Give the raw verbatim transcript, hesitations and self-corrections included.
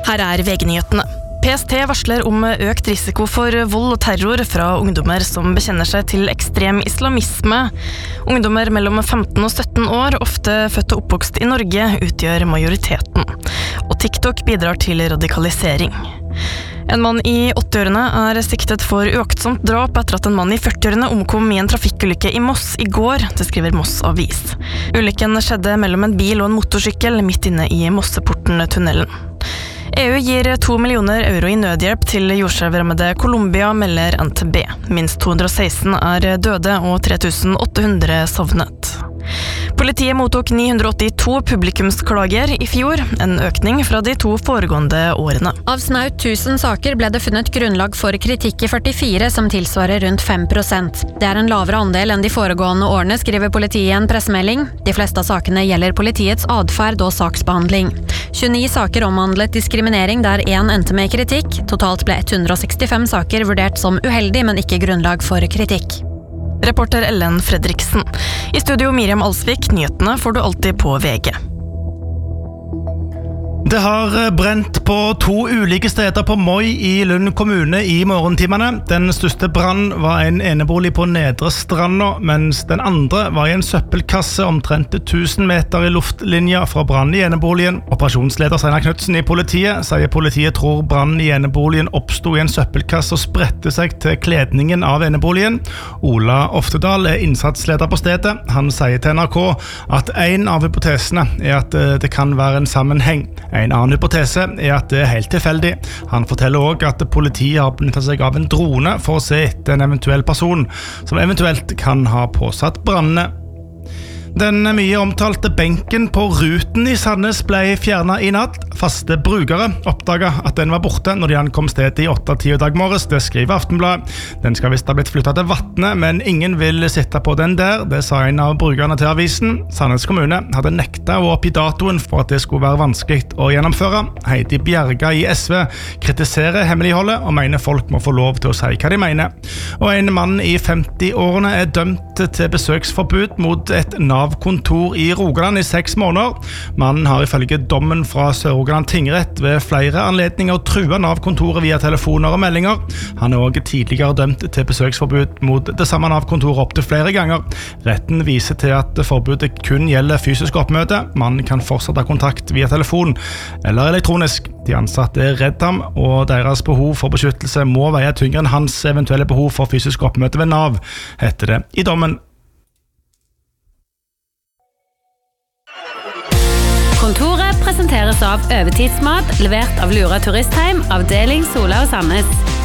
Her er V G-nyhetene. P S T varsler om økt risiko for vold og terror fra ungdommer som bekjenner seg til ekstrem islamisme. Ungdommer mellom femten og sytten år, ofte født og oppvokst i Norge, utgjør majoriteten. Og TikTok bidrar til radikalisering. En mann i åttiårene er siktet for uaktsomt drap etter at en mann i førtiårene omkom i en trafikkulykke i Moss i går, det skriver Moss Avis. Ulykken skjedde mellom en bil og en motorsykkel midt inne i Mosseporten-tunnelen. E U gir to millioner euro i nødhjelp til jordskjelvrammede Colombia, melder N T B. Minst to hundre og seksten er døde og tre tusen åtte hundre savnet. Politiet mottok ni hundre og åttito publikumsklager i fjor, en økning fra de to foregående årene. Av snaut tusen saker ble det funnet grunnlag for kritikk i førtifire, som tilsvarer rundt fem prosent. Det er en lavere andel enn de foregående årene, skriver politiet i en pressemelding. De fleste av sakene gjelder politiets adferd og saksbehandling. tjueni saker omhandlet diskriminering der én endte med kritikk. Totalt ble ett hundre og sekstifem saker vurdert som uheldig, men ikke grunnlag for kritikk. Reporter Ellen Fredriksen. I studio Miriam Alsvik, nyhetene får du alltid på V G. Det har brent på to ulike steder på Moi i Lund kommune i morgentimene. Den største brann var en enebolig på Nedre Stranda, mens den andre var i en søppelkasse omtrent tusen meter i luftlinja fra brann i eneboligen. Operasjonsleder Steinar Knudsen i politiet sier politiet tror brann i eneboligen oppstod i en søppelkasse og spredte seg til kledningen av eneboligen. Ola Oftedal er innsatsleder på stedet. Han sier til N R K at en av hypotesene er at det kan være en sammenheng. En annen hypotese er at det er helt tilfeldig. Han forteller også at politiet har benyttet seg av en drone for å se etter en eventuell person som eventuelt kan ha påsatt brannene. Den mye omtalte benken på Ruten i Sandnes ble fjernet i natt. Faste brukere oppdaget at den var borte når de ankom stedet i åtte-ti dag morges, det skriver Aftenbladet. Den skal visst ha blitt flyttet til Vatne, men ingen vil sitte på den der, det sa en av brukerne til avisen. Sandnes kommune hadde nektet å oppgi datoen for at det skulle være vanskelig å gjennomføre. Heidi Bjerga i S V kritiserer hemmeligholdet og mener folk må få lov til å si hva de mener. Og en mann i femti-årene er dømt til besøksforbud mot et Nav-kontor i Rogaland i seks måneder. Mannen har ifølge dommen fra Sør-Rogaland tingrett ved flere anledninger trua Nav-kontoret via telefoner og meldinger. Han er også tidligere dømt til besøksforbud mot det samme Nav-kontoret opp til flere ganger. Retten viser til at forbudet kun gjelder fysisk oppmøte. Mannen kan fortsatt ha kontakt via telefon eller elektronisk. De ansatte er redd ham, og deres behov for beskyttelse må veie tyngre enn hans eventuelle behov for fysisk oppmøte ved Nav, heter det i dommen. Kontoret presenteres av Øvetidsmat, levert av Lura Turistheim, avdeling Sola og Sandnes.